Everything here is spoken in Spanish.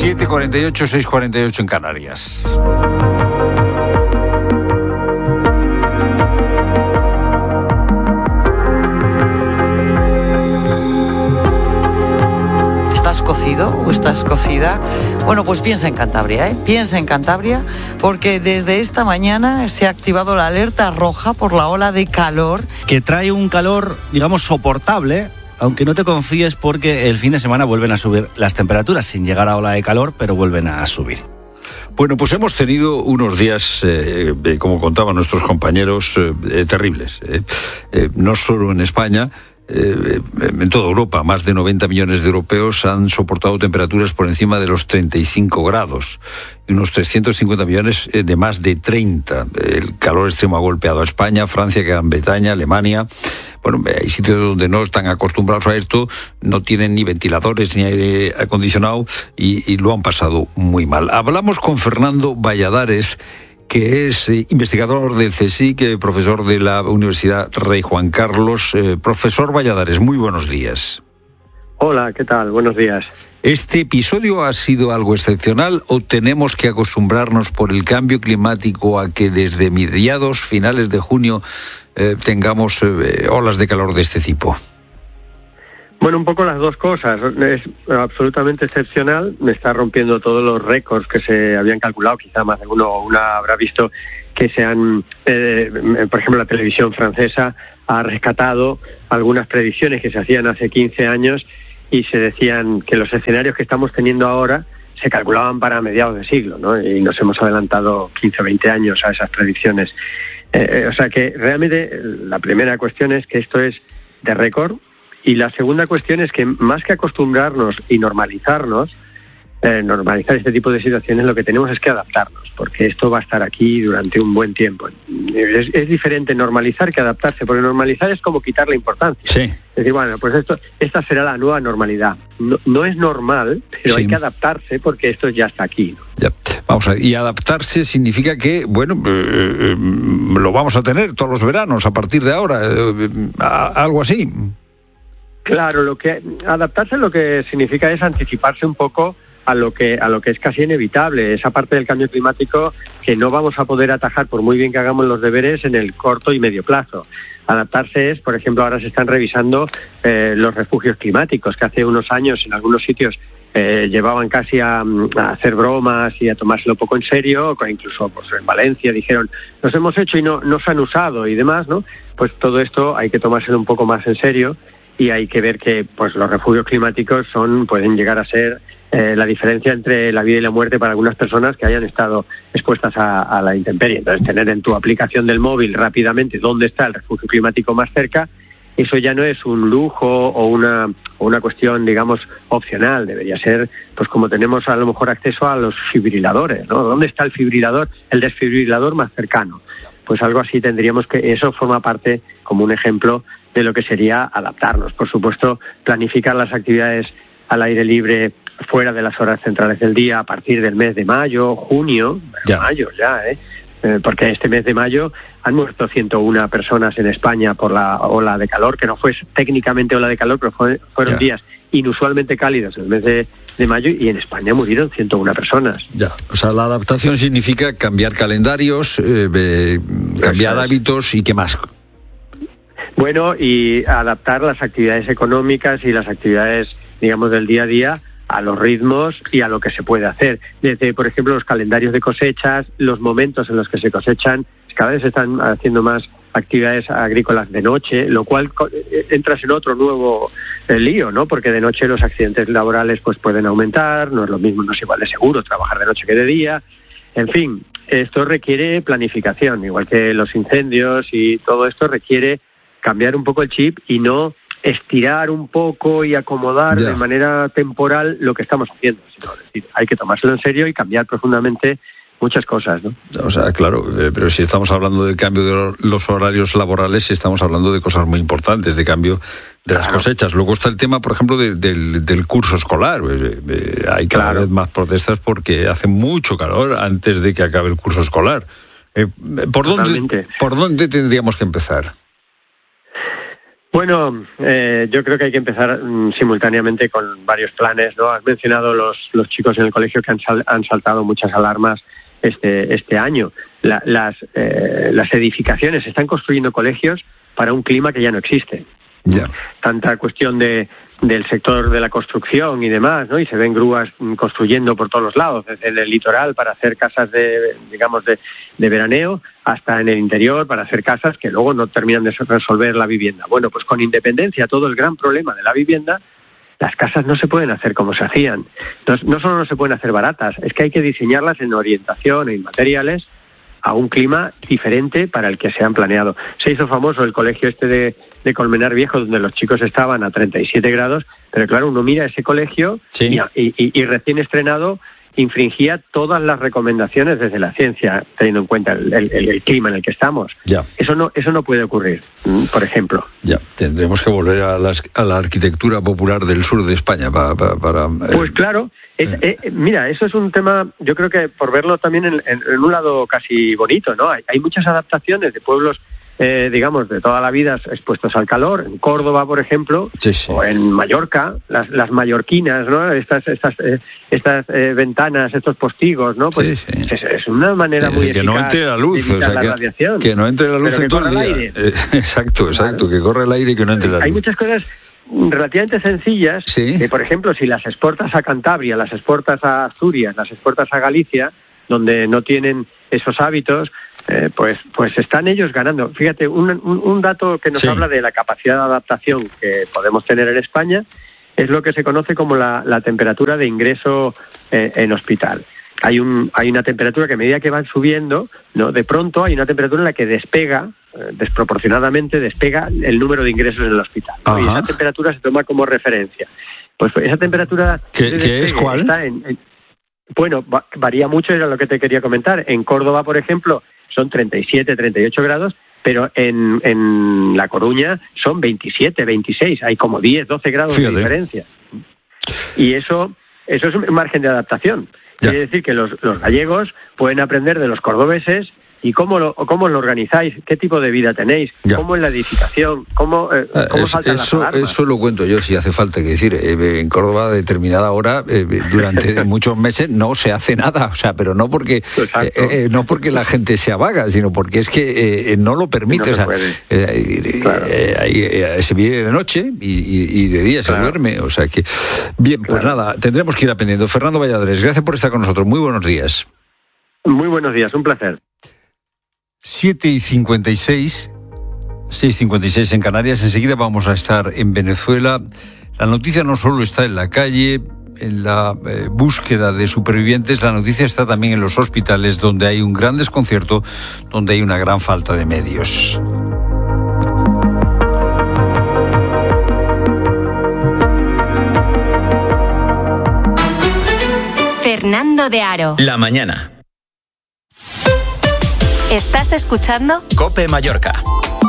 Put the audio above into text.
7:48, 6:48 en Canarias. ¿Estás cocido o estás cocida? Bueno, pues piensa en Cantabria, Piensa en Cantabria, porque desde esta mañana se ha activado la alerta roja por la ola de calor. Que trae un calor, digamos, soportable, aunque no te confíes porque el fin de semana vuelven a subir las temperaturas, sin llegar a ola de calor, pero vuelven a subir. Bueno, pues hemos tenido unos días, como contaban nuestros compañeros, terribles. No solo en España, en toda Europa, más de 90 millones de europeos han soportado temperaturas por encima de los 35 grados y unos 350 millones de más de 30. El calor extremo ha golpeado a España, Francia, Gran Bretaña, Alemania. Bueno, hay sitios donde no están acostumbrados a esto, no tienen ni ventiladores ni aire acondicionado y lo han pasado muy mal. Hablamos con Fernando Valladares, que es investigador del CSIC, profesor de la Universidad Rey Juan Carlos. Profesor Valladares, muy buenos días. Hola, ¿qué tal? Buenos días. ¿Este episodio ha sido algo excepcional o tenemos que acostumbrarnos por el cambio climático a que desde mediados, finales de junio, tengamos olas de calor de este tipo? Bueno, un poco las dos cosas. Es absolutamente excepcional. Me está rompiendo todos los récords que se habían calculado. Quizá más de uno o una habrá visto que se han, por ejemplo, la televisión francesa ha rescatado algunas predicciones que se hacían hace 15 años y se decían que los escenarios que estamos teniendo ahora se calculaban para mediados de siglo, ¿no? Y nos hemos adelantado 15 o 20 años a esas predicciones. O sea que realmente la primera cuestión es que esto es de récord. Y la segunda cuestión es que más que acostumbrarnos y normalizar este tipo de situaciones, lo que tenemos es que adaptarnos, porque esto va a estar aquí durante un buen tiempo. Es diferente normalizar que adaptarse, porque normalizar es como quitar la importancia. Sí. Es decir, bueno, pues esta será la nueva normalidad. No es normal, pero sí, hay que adaptarse porque esto ya está aquí, ¿no? Ya. Vamos a ver, y adaptarse significa que, bueno, lo vamos a tener todos los veranos a partir de ahora, algo así. Claro, adaptarse lo que significa es anticiparse un poco a lo que es casi inevitable, esa parte del cambio climático que no vamos a poder atajar por muy bien que hagamos los deberes en el corto y medio plazo. Adaptarse es, por ejemplo, ahora se están revisando los refugios climáticos, que hace unos años en algunos sitios llevaban casi a hacer bromas y a tomárselo un poco en serio, incluso pues, en Valencia dijeron, los hemos hecho y no se han usado y demás, ¿no? Pues todo esto hay que tomárselo un poco más en serio. Y hay que ver que pues los refugios climáticos pueden llegar a ser la diferencia entre la vida y la muerte para algunas personas que hayan estado expuestas a la intemperie. Entonces, tener en tu aplicación del móvil rápidamente dónde está el refugio climático más cerca, eso ya no es un lujo o una cuestión, digamos, opcional. Debería ser, pues como tenemos a lo mejor acceso a los fibriladores, ¿no? ¿Dónde está el desfibrilador más cercano? Pues algo así tendríamos que... Eso forma parte como un ejemplo de lo que sería adaptarnos. Por supuesto, planificar las actividades al aire libre fuera de las horas centrales del día a partir del mes de mayo, junio, mayo ya, porque este mes de mayo han muerto 101 personas en España por la ola de calor, que no fue técnicamente ola de calor, pero fueron días inusualmente cálidos en el mes de mayo, y en España murieron 101 personas. Ya, o sea, la adaptación significa cambiar calendarios, cambiar hábitos y qué más. Bueno, y adaptar las actividades económicas y las actividades, digamos, del día a día a los ritmos y a lo que se puede hacer. Desde, por ejemplo, los calendarios de cosechas, los momentos en los que se cosechan, cada vez se están haciendo más actividades agrícolas de noche, lo cual entras en otro nuevo lío, ¿no? Porque de noche los accidentes laborales pues pueden aumentar, no es lo mismo, no es igual de seguro trabajar de noche que de día. En fin, esto requiere planificación, igual que los incendios, y todo esto requiere cambiar un poco el chip y no estirar un poco y acomodar de manera temporal lo que estamos haciendo, sino decir, hay que tomárselo en serio y cambiar profundamente muchas cosas, ¿no? O sea, claro, pero si estamos hablando del cambio de los horarios laborales, estamos hablando de cosas muy importantes, de cambio de las cosechas. Luego está el tema, por ejemplo, del curso escolar. Hay cada vez más protestas porque hace mucho calor antes de que acabe el curso escolar. ¿Por dónde tendríamos que empezar? Bueno, yo creo que hay que empezar simultáneamente con varios planes, ¿no? Has mencionado los chicos en el colegio que han saltado muchas alarmas este año. Las edificaciones están construyendo colegios para un clima que ya no existe. Ya. Tanta cuestión del sector de la construcción y demás, ¿no? Y se ven grúas construyendo por todos los lados, desde el litoral para hacer casas de veraneo hasta en el interior para hacer casas que luego no terminan de resolver la vivienda. Bueno, pues con independencia todo el gran problema de la vivienda, las casas no se pueden hacer como se hacían. Entonces, no solo no se pueden hacer baratas, es que hay que diseñarlas en orientación, en materiales, a un clima diferente para el que se han planeado. Se hizo famoso el colegio de Colmenar Viejo, donde los chicos estaban a 37 grados, pero claro, uno mira ese colegio sí. y recién estrenado infringía todas las recomendaciones desde la ciencia, teniendo en cuenta el clima en el que estamos. Ya. Eso no puede ocurrir, por ejemplo. Ya, tendremos que volver a la arquitectura popular del sur de España para Pues claro, mira, eso es un tema, yo creo que por verlo también en un lado casi bonito, ¿no? Hay muchas adaptaciones de pueblos, digamos, de toda la vida expuestos al calor. En Córdoba, por ejemplo, sí, sí. O en Mallorca, las mallorquinas, ¿no? Estas ventanas, estos postigos, ¿no? Pues sí, sí. Es una manera muy eficaz que no entre la luz, de evitar la radiación. Que no entre la luz en todo el día. Aire. Exacto, claro. Que corre el aire y que no entre la luz. Hay muchas cosas relativamente sencillas, sí. Que por ejemplo, si las exportas a Cantabria, las exportas a Asturias, las exportas a Galicia, donde no tienen esos hábitos, pues están ellos ganando. Fíjate, un dato que nos sí. habla de la capacidad de adaptación que podemos tener en España es lo que se conoce como la temperatura de ingreso en hospital. Hay una temperatura que a medida que van subiendo, ¿no? De pronto hay una temperatura en la que desproporcionadamente despega el número de ingresos en el hospital, ¿no? Y esa temperatura se toma como referencia. Pues esa temperatura... ¿Qué es cuál? Está bueno, varía mucho, era lo que te quería comentar. En Córdoba, por ejemplo, son 37, 38 grados, pero en La Coruña son 27, 26. Hay como 10, 12 grados de diferencia. Y eso es un margen de adaptación. Ya. Quiere decir que los gallegos pueden aprender de los cordobeses y cómo lo organizáis, qué tipo de vida tenéis, ya. Cómo es la edificación, cómo saltan las alarmas. Eso lo cuento yo, si hace falta. Que decir, en Córdoba a determinada hora, durante muchos meses, no se hace nada. O sea, pero no porque la gente sea vaga, sino porque es que no lo permite. No se vive de noche y de día se duerme. O sea que, bien, pues nada, tendremos que ir aprendiendo. Fernando Valladares, gracias por estar con nosotros. Muy buenos días. Muy buenos días, un placer. 7:56, 6:56 en Canarias. Enseguida vamos a estar en Venezuela. La noticia no solo está en la calle, en la búsqueda de supervivientes, la noticia está también en los hospitales, donde hay un gran desconcierto, donde hay una gran falta de medios. Fernando de Aro. La mañana. ¿Estás escuchando? COPE Mallorca.